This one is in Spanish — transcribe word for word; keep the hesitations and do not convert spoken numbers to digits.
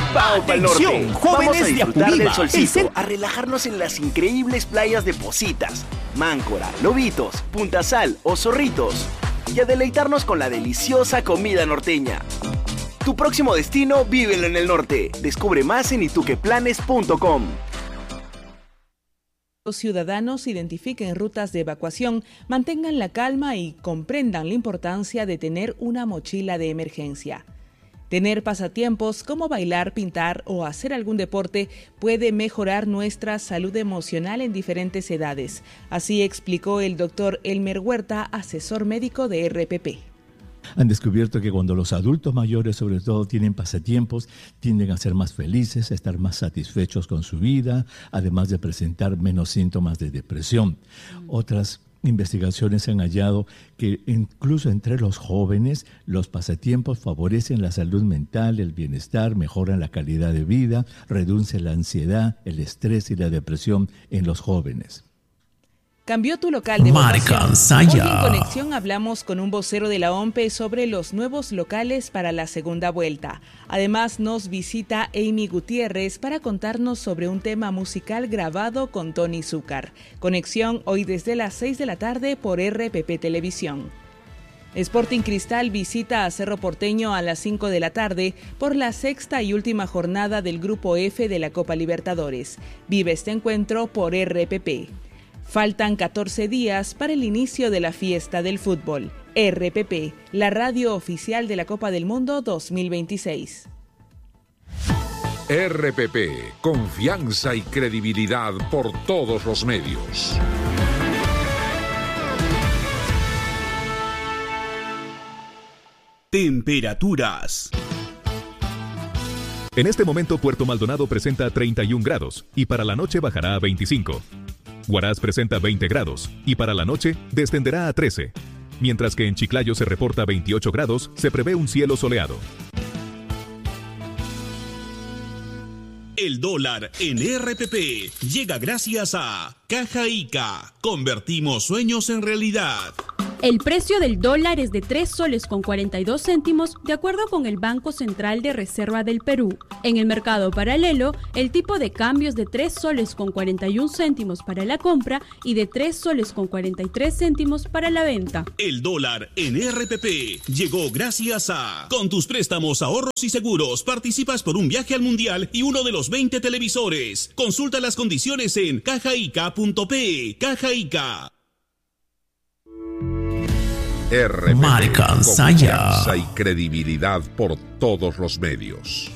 Vamos para el norte. Atención, Vamos a jóvenes de disfrutar Apurímac, del el solcito, cen- a relajarnos en las increíbles playas de Positas, Máncora, Lobitos, Punta Sal o Zorritos y a deleitarnos con la deliciosa comida norteña. Tu próximo destino, vívelo en el norte. Descubre más en ituqueplanes punto com. Los ciudadanos identifiquen rutas de evacuación, mantengan la calma y comprendan la importancia de tener una mochila de emergencia. Tener pasatiempos como bailar, pintar o hacer algún deporte puede mejorar nuestra salud emocional en diferentes edades. Así explicó el doctor Elmer Huerta, asesor médico de R P P. Han descubierto que cuando los adultos mayores sobre todo tienen pasatiempos, tienden a ser más felices, a estar más satisfechos con su vida, además de presentar menos síntomas de depresión. Otras investigaciones han hallado que incluso entre los jóvenes los pasatiempos favorecen la salud mental, el bienestar, mejoran la calidad de vida, reducen la ansiedad, el estrés y la depresión en los jóvenes. Cambió tu local de Marca votación. Hoy Ensaya. en Conexión hablamos con un vocero de la O M P E sobre los nuevos locales para la segunda vuelta. Además nos visita Amy Gutiérrez para contarnos sobre un tema musical grabado con Tony Zúcar. Conexión hoy desde las seis de la tarde por R P P Televisión. Sporting Cristal visita a Cerro Porteño a las cinco de la tarde por la sexta y última jornada del Grupo F de la Copa Libertadores. Vive este encuentro por R P P. Faltan catorce días para el inicio de la fiesta del fútbol. R P P, la radio oficial de la Copa del Mundo dos mil veintiséis. R P P, confianza y credibilidad por todos los medios. Temperaturas. En este momento Puerto Maldonado presenta treinta y un grados y para la noche bajará a veinticinco. Huaraz presenta veinte grados y para la noche descenderá a trece. Mientras que en Chiclayo se reporta veintiocho grados, se prevé un cielo soleado. El dólar en R P P llega gracias a Caja Ica. Convertimos sueños en realidad. El precio del dólar es de tres soles con cuarenta y dos céntimos de acuerdo con el Banco Central de Reserva del Perú. En el mercado paralelo, el tipo de cambio es de tres soles con cuarenta y un céntimos para la compra y de tres soles con cuarenta y tres céntimos para la venta. El dólar en R P P llegó gracias a... Con tus préstamos, ahorros y seguros, participas por un viaje al Mundial y uno de los veinte televisores. Consulta las condiciones en cajaica punto pe. Caja Ica. R P P, Marca Ensaya. confianza y credibilidad por todos los medios.